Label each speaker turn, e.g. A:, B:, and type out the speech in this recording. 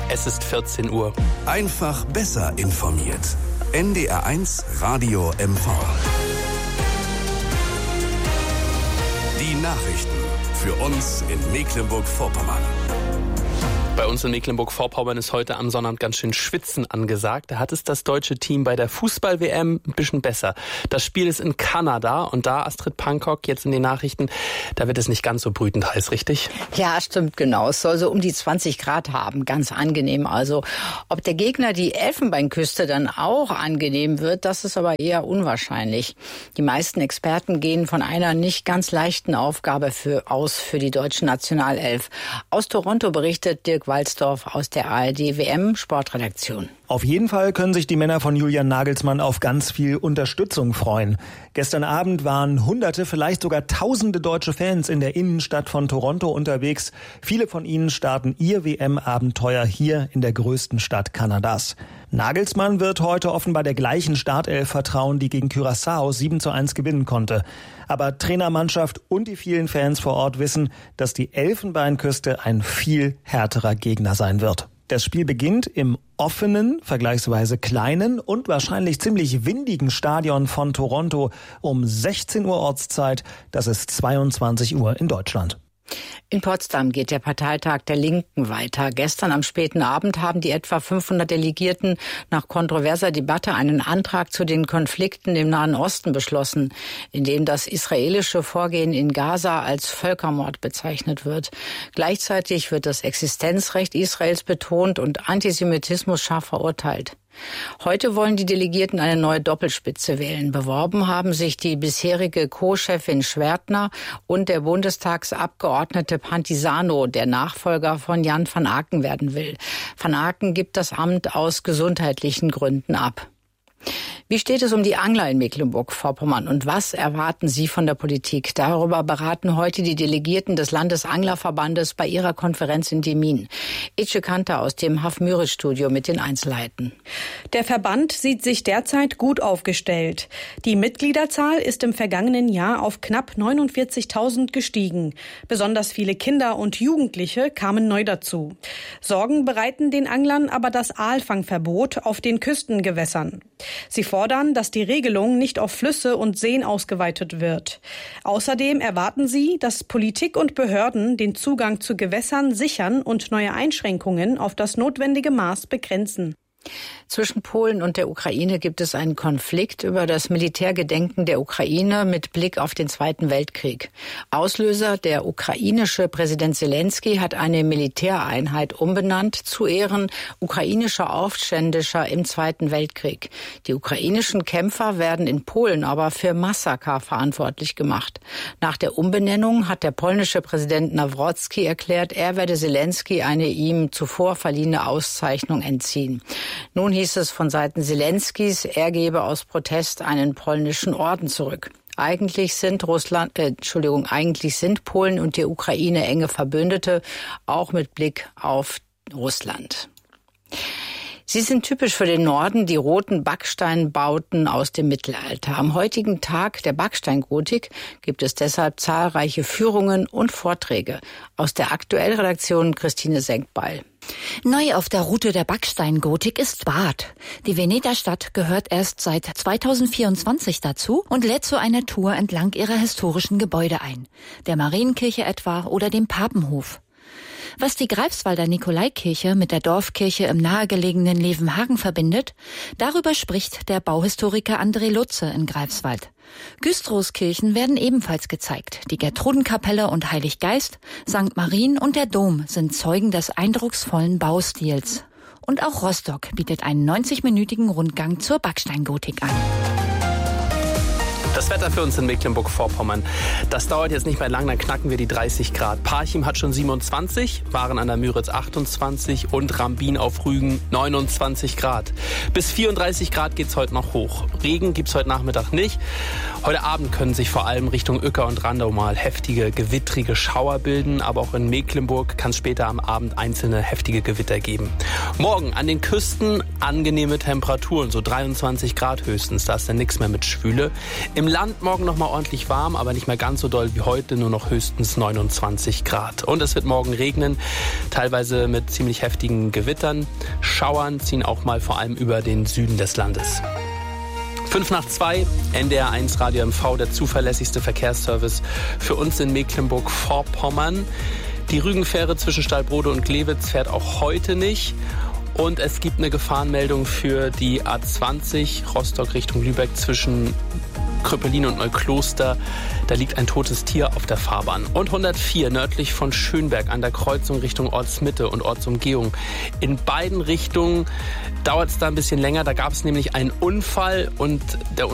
A: Es ist 14 Uhr.
B: Einfach besser informiert. NDR1 Radio MV. Die Nachrichten für uns in Mecklenburg-Vorpommern.
A: Bei uns in Mecklenburg-Vorpommern ist heute am Sonnabend ganz schön Schwitzen angesagt. Da hat es das deutsche Team bei der Fußball-WM ein bisschen besser. Das Spiel ist in Kanada und da, Astrid Pankok, jetzt in den Nachrichten, da wird es nicht ganz so brütend heiß, richtig?
C: Ja, stimmt, genau. Es soll so um die 20 Grad haben, ganz angenehm. Also, ob der Gegner die Elfenbeinküste dann auch angenehm wird, das ist aber eher unwahrscheinlich. Die meisten Experten gehen von einer nicht ganz leichten Aufgabe für die deutsche Nationalelf. Aus Toronto berichtet Dirk Walzdorf aus der ARD-WM-Sportredaktion.
D: Auf jeden Fall können sich die Männer von Julian Nagelsmann auf ganz viel Unterstützung freuen. Gestern Abend waren Hunderte, vielleicht sogar Tausende deutsche Fans in der Innenstadt von Toronto unterwegs. Viele von ihnen starten ihr WM-Abenteuer hier in der größten Stadt Kanadas. Nagelsmann wird heute offenbar der gleichen Startelf vertrauen, die gegen Curaçao 7:1 gewinnen konnte. Aber Trainermannschaft und die vielen Fans vor Ort wissen, dass die Elfenbeinküste ein viel härterer Gegner sein wird. Das Spiel beginnt im offenen, vergleichsweise kleinen und wahrscheinlich ziemlich windigen Stadion von Toronto um 16 Uhr Ortszeit. Das ist 22 Uhr in Deutschland.
C: In Potsdam geht der Parteitag der Linken weiter. Gestern am späten Abend haben die etwa 500 Delegierten nach kontroverser Debatte einen Antrag zu den Konflikten im Nahen Osten beschlossen, in dem das israelische Vorgehen in Gaza als Völkermord bezeichnet wird. Gleichzeitig wird das Existenzrecht Israels betont und Antisemitismus scharf verurteilt. Heute wollen die Delegierten eine neue Doppelspitze wählen. Beworben haben sich die bisherige Co-Chefin Schwertner und der Bundestagsabgeordnete Pantisano, der Nachfolger von Jan van Aken werden will. Van Aken gibt das Amt aus gesundheitlichen Gründen ab. Wie steht es um die Angler in Mecklenburg-Vorpommern und was erwarten Sie von der Politik? Darüber beraten heute die Delegierten des Landesanglerverbandes bei ihrer Konferenz in Demmin. Ece Kanter aus dem Haf-Müritz-Studio mit den Einzelheiten.
E: Der Verband sieht sich derzeit gut aufgestellt. Die Mitgliederzahl ist im vergangenen Jahr auf knapp 49.000 gestiegen. Besonders viele Kinder und Jugendliche kamen neu dazu. Sorgen bereiten den Anglern aber das Aalfangverbot auf den Küstengewässern. Sie fordern, dass die Regelung nicht auf Flüsse und Seen ausgeweitet wird. Außerdem erwarten sie, dass Politik und Behörden den Zugang zu Gewässern sichern und neue Einschränkungen auf das notwendige Maß begrenzen.
C: Zwischen Polen und der Ukraine gibt es einen Konflikt über das Militärgedenken der Ukraine mit Blick auf den Zweiten Weltkrieg. Auslöser, der ukrainische Präsident Zelensky, hat eine Militäreinheit umbenannt zu Ehren ukrainischer Aufständischer im Zweiten Weltkrieg. Die ukrainischen Kämpfer werden in Polen aber für Massaker verantwortlich gemacht. Nach der Umbenennung hat der polnische Präsident Nawrocki erklärt, er werde Zelensky eine ihm zuvor verliehene Auszeichnung entziehen. Nun hieß es von Seiten Zelenskys, er gebe aus Protest einen polnischen Orden zurück. Eigentlich sind Polen und die Ukraine enge Verbündete, auch mit Blick auf Russland. Sie sind typisch für den Norden, die roten Backsteinbauten aus dem Mittelalter. Am heutigen Tag der Backsteingotik gibt es deshalb zahlreiche Führungen und Vorträge. Aus der Aktuell-Redaktion Christine Senkbeil.
F: Neu auf der Route der Backsteingotik ist Bad. Die Veneter-Stadt gehört erst seit 2024 dazu und lädt zu einer Tour entlang ihrer historischen Gebäude ein. Der Marienkirche etwa oder dem Papenhof. Was die Greifswalder Nikolaikirche mit der Dorfkirche im nahegelegenen Levenhagen verbindet, darüber spricht der Bauhistoriker André Lutze in Greifswald. Güstrows-Kirchen werden ebenfalls gezeigt. Die Gertrudenkapelle und Heiliggeist, St. Marien und der Dom sind Zeugen des eindrucksvollen Baustils. Und auch Rostock bietet einen 90-minütigen Rundgang zur Backsteingotik an.
A: Das Wetter für uns in Mecklenburg-Vorpommern, das dauert jetzt nicht mehr lang, dann knacken wir die 30 Grad. Parchim hat schon 27, Waren an der Müritz 28 und Rambin auf Rügen 29 Grad. Bis 34 Grad geht's heute noch hoch. Regen gibt's heute Nachmittag nicht. Heute Abend können sich vor allem Richtung Uecker und Randau mal heftige, gewittrige Schauer bilden. Aber auch in Mecklenburg kann es später am Abend einzelne heftige Gewitter geben. Morgen an den Küsten angenehme Temperaturen, so 23 Grad höchstens. Da ist dann nichts mehr mit Schwüle. Im Land morgen nochmal ordentlich warm, aber nicht mehr ganz so doll wie heute, nur noch höchstens 29 Grad. Und es wird morgen regnen, teilweise mit ziemlich heftigen Gewittern. Schauern ziehen auch mal vor allem über den Süden des Landes. 5:02, NDR 1 Radio MV, der zuverlässigste Verkehrsservice für uns in Mecklenburg-Vorpommern. Die Rügenfähre zwischen Stallbrode und Glewitz fährt auch heute nicht. Und es gibt eine Gefahrenmeldung für die A20 Rostock Richtung Lübeck zwischen Kröpelin und Neukloster. Da liegt ein totes Tier auf der Fahrbahn. Und 104 nördlich von Schönberg an der Kreuzung Richtung Ortsmitte und Ortsumgehung. In beiden Richtungen dauert es da ein bisschen länger. Da gab es nämlich einen Unfall und der